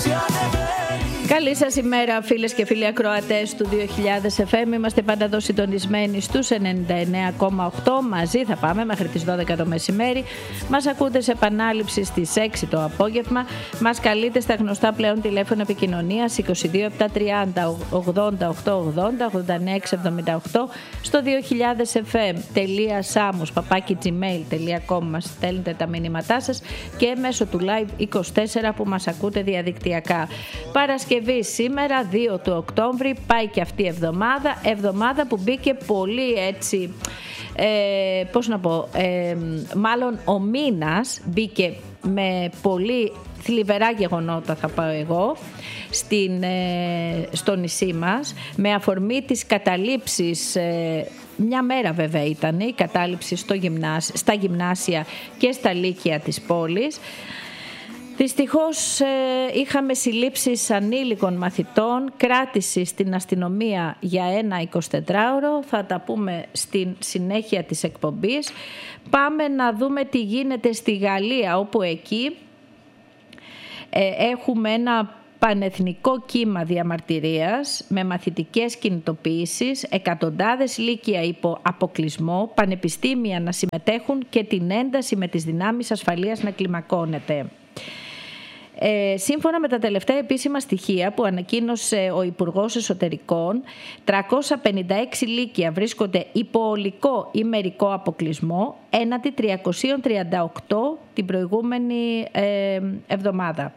Καλή σας ημέρα, φίλες και φίλοι ακροατές του 2000 FM. Είμαστε πάντα εδώ συντονισμένοι στους 99,8. Μαζί θα πάμε μέχρι τις 12 το μεσημέρι. Μας ακούτε σε επανάληψη στις 6 το απόγευμα. Μας καλείτε στα γνωστά πλέον τηλέφωνα επικοινωνίας 22 730 80 880 86 78 στο 2000fm.samus@gmail.com μας στέλνετε τα μηνύματά σας και μέσω του Live 24 που μας ακούτε διαδικτυακά. Παρασκευή σήμερα 2 του Οκτώβρη, πάει και αυτή η εβδομάδα που μπήκε πολύ έτσι, πώς να πω, μάλλον ο μήνας μπήκε με πολύ θλιβερά γεγονότα, θα πάω εγώ, στο νησί μας, με αφορμή τις καταλήψεις. Μια μέρα βέβαια ήταν η κατάληψη στα γυμνάσια και στα λύκεια της πόλης. Δυστυχώς είχαμε συλλήψεις ανήλικων μαθητών, κράτηση στην αστυνομία για ένα 24ωρο. Θα τα πούμε στην συνέχεια της εκπομπής. Πάμε να δούμε τι γίνεται στη Γαλλία, όπου εκεί έχουμε ένα πανεθνικό κύμα διαμαρτυρίας με μαθητικές κινητοποιήσεις, εκατοντάδες λύκεια υπό αποκλεισμό, πανεπιστήμια να συμμετέχουν και την ένταση με τις δυνάμεις ασφαλείας να κλιμακώνεται. Σύμφωνα με τα τελευταία επίσημα στοιχεία που ανακοίνωσε ο Υπουργός Εσωτερικών, 356 λύκεια βρίσκονται υπό ολικό ή μερικό αποκλεισμό, έναντι 338 την προηγούμενη εβδομάδα.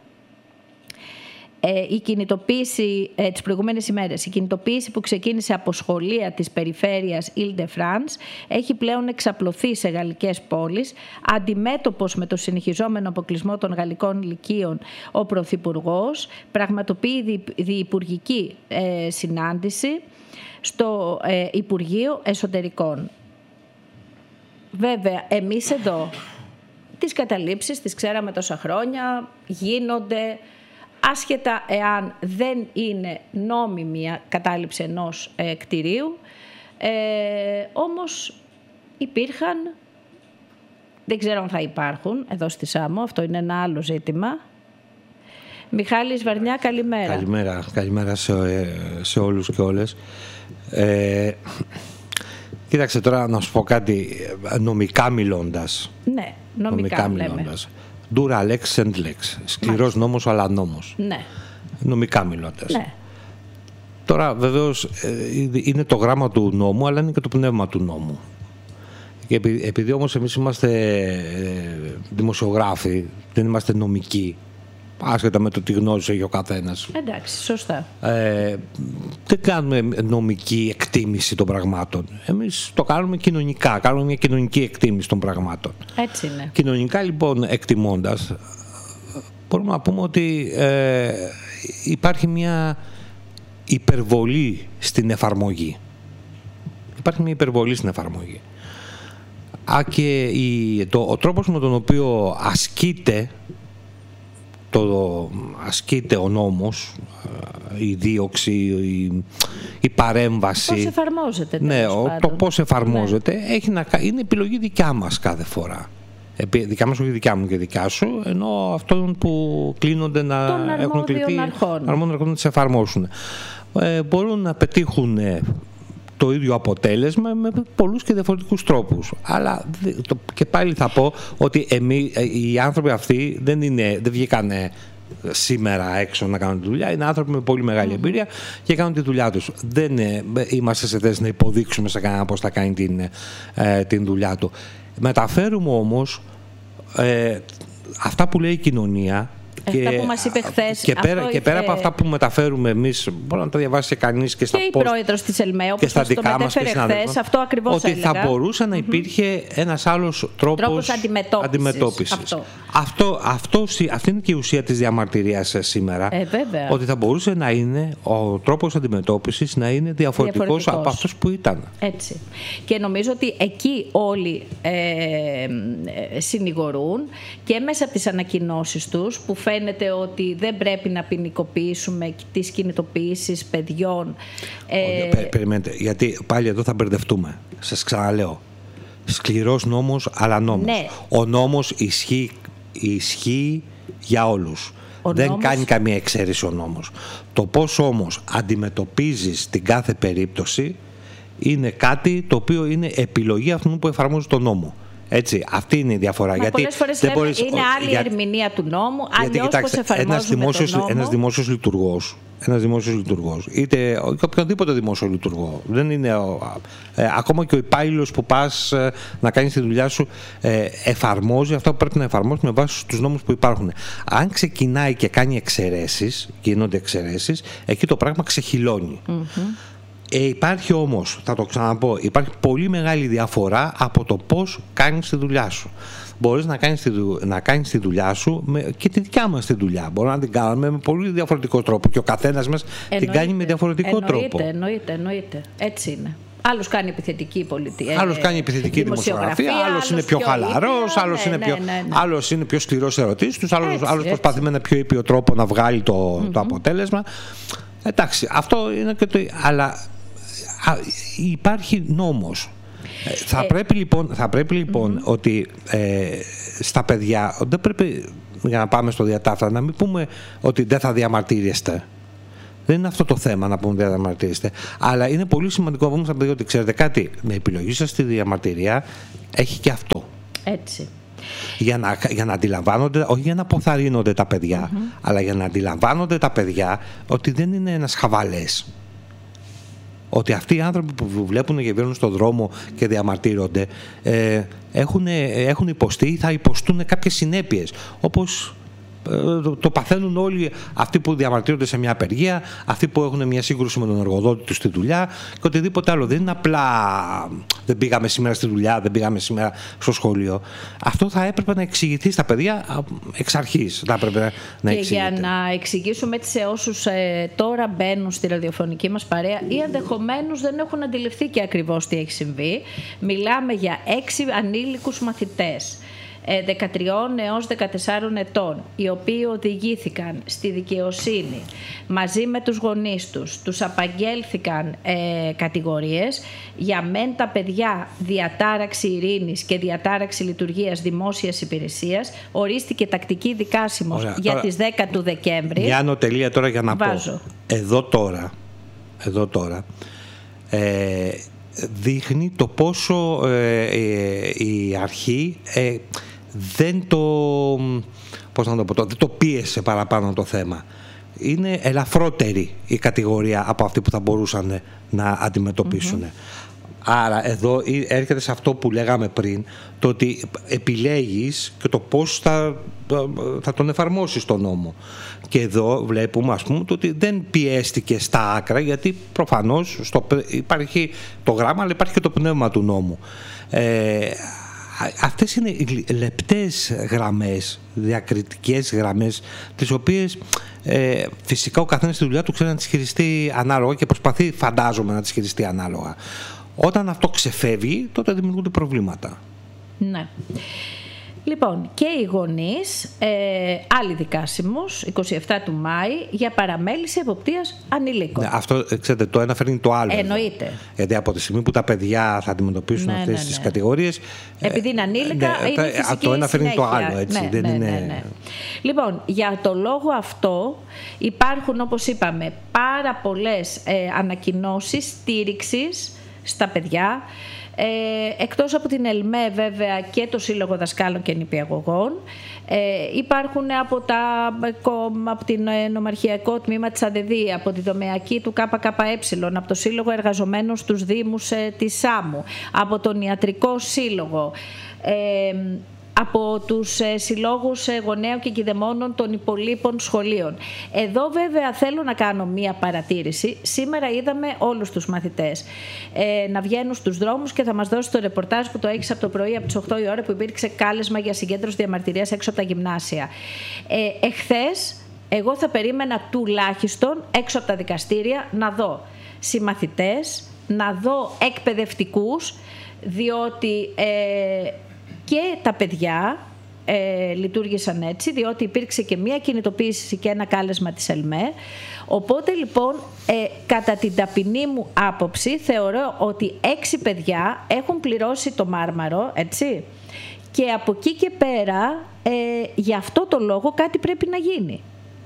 Η κινητοποίηση τις προηγούμενες ημέρες, η κινητοποίηση που ξεκίνησε από σχολεία της περιφέρειας Île-de-France έχει πλέον εξαπλωθεί σε γαλλικές πόλεις. Αντιμέτωπος με το συνεχιζόμενο αποκλεισμό των γαλλικών λυκείων, ο Πρωθυπουργός πραγματοποιεί διυπουργική συνάντηση στο Υπουργείο Εσωτερικών. Βέβαια, εμείς εδώ τις καταλήψεις τις ξέραμε τόσα χρόνια, γίνονται άσχετα εάν δεν είναι νόμιμη κατάληψη ενός κτηρίου, όμως υπήρχαν, δεν ξέρω αν θα υπάρχουν εδώ στη Σάμο, αυτό είναι ένα άλλο ζήτημα. Μιχάλης Βαρνιά, καλημέρα. Καλημέρα σε όλους και όλες. Κοίταξε τώρα να σου πω κάτι, νομικά μιλώντας. Ναι, νομικά μιλώντας. Dura lex and lex. Σκληρός νόμος αλλά νόμος. Ναι. Νομικά μιλώντας. Ναι. Τώρα βεβαίως είναι το γράμμα του νόμου αλλά είναι και το πνεύμα του νόμου. Και επειδή όμως εμείς είμαστε δημοσιογράφοι, δεν είμαστε νομικοί, άσχετα με το τι γνώση έχει ο καθένας. Εντάξει, σωστά. Δεν κάνουμε νομική εκτίμηση των πραγμάτων. Εμείς το κάνουμε κοινωνικά, κάνουμε μια κοινωνική εκτίμηση των πραγμάτων. Έτσι είναι. Κοινωνικά λοιπόν εκτιμώντας, μπορούμε να πούμε ότι υπάρχει μια υπερβολή στην εφαρμογή. Και ο τρόπος με τον οποίο ασκείται ο νόμος, η δίωξη, η παρέμβαση. Πώς εφαρμόζεται. Ναι, το πώς εφαρμόζεται είναι επιλογή δικιά μας κάθε φορά. Δικιά μας, όχι δικιά μου και δικιά σου, ενώ αυτών που κλείνονται να έχουν κληθεί αρμόδιων αρχών να τις εφαρμόσουν. Μπορούν να πετύχουν το ίδιο αποτέλεσμα με πολλούς και διαφορετικούς τρόπους. Αλλά και πάλι θα πω ότι οι άνθρωποι αυτοί δεν βγήκανε σήμερα έξω να κάνουν τη δουλειά. Είναι άνθρωποι με πολύ μεγάλη εμπειρία και κάνουν τη δουλειά τους. Δεν είμαστε σε θέση να υποδείξουμε σε κανένα πώς θα κάνει την δουλειά του. Μεταφέρουμε όμως αυτά που λέει η κοινωνία. Αυτά που μας είπε χθες. Και πέρα από αυτά που μεταφέρουμε εμείς, μπορεί να τα διαβάσει και κανείς και στα post. Και η πρόεδρος της ΕΛΜΕ, όπως το μετέφερε χθες, αυτό ακριβώς ότι έλεγα. θα μπορούσε να υπήρχε ένας άλλος τρόπος αντιμετώπισης. Αυτή είναι και η ουσία της διαμαρτυρίας σήμερα. Ότι θα μπορούσε να είναι ο τρόπος αντιμετώπισης να είναι διαφορετικός από αυτός που ήταν. Έτσι. Και νομίζω ότι εκεί όλοι συνηγορούν και μέσα από τις ανακοινώσεις τους που φαίνεται ότι δεν πρέπει να ποινικοποιήσουμε τις κινητοποιήσεις παιδιών. Περιμένετε, γιατί πάλι εδώ θα μπερδευτούμε. Σας ξαναλέω. Σκληρός νόμος, αλλά νόμος. Ναι. Ο νόμος ισχύει για όλους. Δεν κάνει καμία εξαίρεση ο νόμος. Το πώς όμως αντιμετωπίζεις την κάθε περίπτωση είναι κάτι το οποίο είναι επιλογή αυτού που εφαρμόζει τον νόμο. Έτσι, αυτή είναι η διαφορά. Γιατί πολλές φορές είναι άλλη η ερμηνεία του νόμου, αλλιώς πώς εφαρμόζουμε τον νόμο. Ένας δημόσιος λειτουργός, είτε οποιοδήποτε δημόσιο λειτουργό, δεν είναι, ακόμα και ο υπάλληλος που πας να κάνεις τη δουλειά σου, εφαρμόζει αυτά που πρέπει να εφαρμόζει με βάση τους νόμους που υπάρχουν. Αν ξεκινάει και κάνει εξαιρέσεις, γίνονται εξαιρέσεις, εκεί το πράγμα ξεχυλώνει. Υπάρχει όμως, θα το ξαναπώ, υπάρχει πολύ μεγάλη διαφορά από το πώς κάνεις τη δουλειά σου. Μπορείς να κάνεις τη δουλειά σου και τη δικιά μας τη δουλειά. Μπορούμε να την κάνουμε με πολύ διαφορετικό τρόπο και ο καθένας μας την κάνει με διαφορετικό τρόπο. Εννοείται. Έτσι είναι. Άλλος κάνει επιθετική πολιτική. Άλλος κάνει επιθετική δημοσιογραφία, άλλος είναι πιο χαλαρός, άλλος είναι πιο σκληρός ερωτήσεις τους, άλλος προσπαθεί με ένα πιο ήπιο τρόπο να βγάλει το αποτέλεσμα. Εντάξει, αυτό είναι και το... Αλλά υπάρχει νόμος. Θα πρέπει λοιπόν ότι στα παιδιά δεν πρέπει, για να πάμε στο διατάφτα, να μην πούμε ότι δεν θα διαμαρτύρεστε. Δεν είναι αυτό το θέμα να πούμε δεν θα διαμαρτύρεστε. Αλλά είναι πολύ σημαντικό να πούμε στα παιδιά ότι ξέρετε κάτι, με επιλογή σας στη διαμαρτυρία έχει και αυτό. Έτσι. Για να αντιλαμβάνονται, όχι για να αποθαρρύνονται τα παιδιά, αλλά για να αντιλαμβάνονται τα παιδιά ότι δεν είναι ένας χαβαλές. Ότι αυτοί οι άνθρωποι που βλέπουν και βγαίνουν στον δρόμο και διαμαρτύρονται έχουν υποστεί ή θα υποστούν κάποιες συνέπειες, όπως το παθαίνουν όλοι αυτοί που διαμαρτύρονται σε μια απεργία, αυτοί που έχουν μια σύγκρουση με τον εργοδότη τους στη δουλειά και οτιδήποτε άλλο. Δεν είναι απλά δεν πήγαμε σήμερα στη δουλειά, δεν πήγαμε σήμερα στο σχολείο. Αυτό θα έπρεπε να εξηγηθεί στα παιδιά εξ αρχής. Θα έπρεπε να και για να εξηγήσουμε έτσι σε όσους τώρα μπαίνουν στη ραδιοφωνική μας παρέα ή ενδεχομένως δεν έχουν αντιληφθεί και ακριβώς τι έχει συμβεί, μιλάμε για 6 ανήλικους μαθητές 13 έως 14 ετών, οι οποίοι οδηγήθηκαν στη δικαιοσύνη μαζί με τους γονείς τους απαγγέλθηκαν κατηγορίες για μεν τα παιδιά διατάραξη ειρήνης και διατάραξη λειτουργίας δημόσιας υπηρεσίας, ορίστηκε τακτική δικάσιμος για τώρα, τις 10 του Δεκέμβρη. Μια ανωτελεία τώρα για να πω. Εδώ τώρα δείχνει το πόσο η αρχή δεν το πίεσε παραπάνω το θέμα. Είναι ελαφρότερη η κατηγορία από αυτή που θα μπορούσαν να αντιμετωπίσουν. Άρα εδώ έρχεται σε αυτό που λέγαμε πριν, το ότι επιλέγεις και το πώς θα τον εφαρμόσεις τον νόμο. Και εδώ βλέπουμε, ας πούμε, ότι δεν πιέστηκε στα άκρα, γιατί προφανώς υπάρχει το γράμμα, αλλά υπάρχει και το πνεύμα του νόμου. Αυτές είναι οι λεπτές γραμμές, διακριτικές γραμμές, τις οποίες φυσικά ο καθένας στη δουλειά του ξέρει να τις χειριστεί ανάλογα και προσπαθεί, φαντάζομαι, να τις χειριστεί ανάλογα. Όταν αυτό ξεφεύγει, τότε δημιουργούνται προβλήματα. Ναι. Λοιπόν, και οι γονείς, άλλη δικάσιμος, 27 του Μάη, για παραμέληση εποπτείας ανηλίκων. Ναι, αυτό, ξέρετε, το ένα φέρνει το άλλο. Εννοείται. Γιατί από τη στιγμή που τα παιδιά θα αντιμετωπίσουν αυτές τις κατηγορίες... Επειδή είναι ανήλικα, είναι φυσική το ένα φέρνει συνέχεια. το άλλο, έτσι. Ναι. Λοιπόν, για το λόγο αυτό υπάρχουν, όπως είπαμε, πάρα πολλές ανακοινώσεις στήριξης στα παιδιά, εκτός από την ΕΛΜΕ βέβαια και το Σύλλογο Δασκάλων και Νηπιαγωγών, υπάρχουν από την νομαρχιακό τμήμα της ΑΔΕΔΗ, από τη δομεακή του ΚΚΕ, από το Σύλλογο Εργαζομένων στους Δήμους της ΣΑΜΟΥ, από τον Ιατρικό Σύλλογο, από τους συλλόγους γονέων και κηδεμόνων των υπολείπων σχολείων. Εδώ βέβαια θέλω να κάνω μία παρατήρηση. Σήμερα είδαμε όλους τους μαθητές να βγαίνουν στους δρόμους και θα μας δώσει το ρεπορτάζ που το έχεις από το πρωί, από τις 8 η ώρα, που υπήρξε κάλεσμα για συγκέντρωση διαμαρτυρίας έξω από τα γυμνάσια. Εχθές εγώ θα περίμενα τουλάχιστον έξω από τα δικαστήρια να δω συμμαθητές, να δω εκπαιδευτικούς, διότι και τα παιδιά λειτουργήσαν έτσι, διότι υπήρξε και μία κινητοποίηση και ένα κάλεσμα της ΕΛΜΕ. Οπότε λοιπόν, κατά την ταπεινή μου άποψη, θεωρώ ότι 6 παιδιά έχουν πληρώσει το μάρμαρο, έτσι, και από εκεί και πέρα, για αυτό το λόγο κάτι πρέπει να γίνει.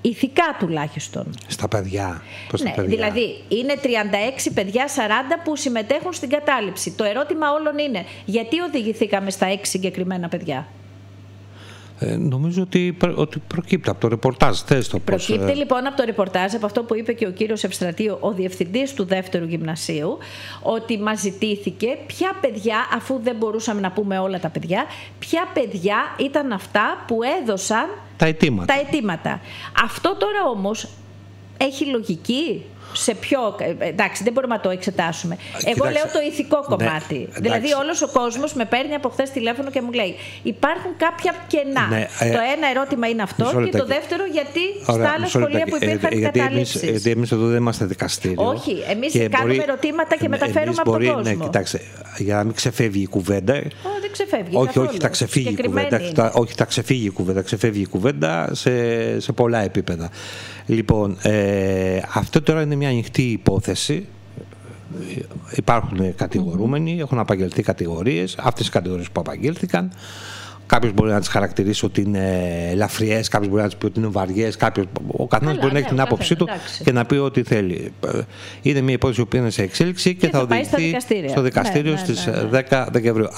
ηθικά τουλάχιστον. Στα παιδιά. Ναι, τα παιδιά. Δηλαδή είναι 36 παιδιά, 40 που συμμετέχουν στην κατάληψη. Το ερώτημα όλων είναι γιατί οδηγηθήκαμε στα 6 συγκεκριμένα παιδιά. Νομίζω ότι προκύπτει από το ρεπορτάζ. Προκύπτει λοιπόν από το ρεπορτάζ, από αυτό που είπε και ο κύριος Ευστρατείου, ο διευθυντής του δεύτερου γυμνασίου, ότι μας ζητήθηκε ποια παιδιά, αφού δεν μπορούσαμε να πούμε όλα τα παιδιά, ποια παιδιά ήταν αυτά που έδωσαν τα αιτήματα. Αυτό τώρα όμως έχει λογική. Σε ποιο. Εντάξει, δεν μπορούμε να το εξετάσουμε. Εγώ λέω το ηθικό κομμάτι. Ναι, δηλαδή, όλος ο κόσμος με παίρνει από χθες τηλέφωνο και μου λέει: υπάρχουν κάποια κενά. Ναι, το ένα ερώτημα είναι αυτό, και το δεύτερο, γιατί στα άλλα σχολεία που υπήρχαν καταλήψεις. Γιατί εμείς εδώ δεν είμαστε δικαστήριο. Όχι, εμείς κάνουμε ερωτήματα και μεταφέρουμε από τον κόσμο. Ναι, κοιτάξτε, για να μην ξεφεύγει η κουβέντα. Δεν ξεφεύγει. Όχι, θα ξεφύγει η κουβέντα. Όχι, θα ξεφύγει η κουβέντα. Ξεφεύγει η κουβέντα σε πολλά επίπεδα. Λοιπόν, αυτό τώρα είναι μια ανοιχτή υπόθεση. Υπάρχουν κατηγορούμενοι, έχουν απαγγελθεί κατηγορίες. Αυτές οι κατηγορίες που απαγγέλθηκαν, κάποιος μπορεί να τις χαρακτηρίσει ότι είναι ελαφριές, κάποιος μπορεί να τις πει ότι είναι βαριές, ο καθένας μπορεί να έχει την άποψή του και να πει ό,τι θέλει. Είναι μια υπόθεση που είναι σε εξέλιξη και θα οδηγηθεί στο δικαστήριο στις 10 Δεκεμβρίου.